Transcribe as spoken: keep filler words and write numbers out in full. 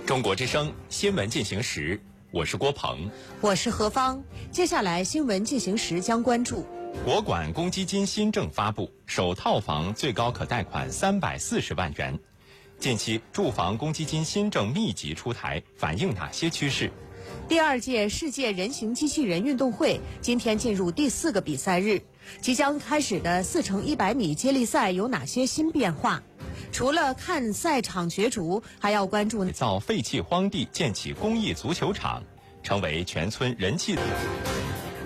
中国之声新闻进行时，我是郭鹏， 我是何芳。接下来新闻进行时将关注： 国管公积金新政发布，首套房最高可贷款三百四十万元。近期住房公积金新政密集出台，反映哪些趋势？ 第二届世界人形机器人运动会今天进入第四个比赛日，即将开始的四乘一百米接力赛有哪些新变化？除了看赛场角逐，还要关注造废弃荒地建起公益足球场，成为全村人气。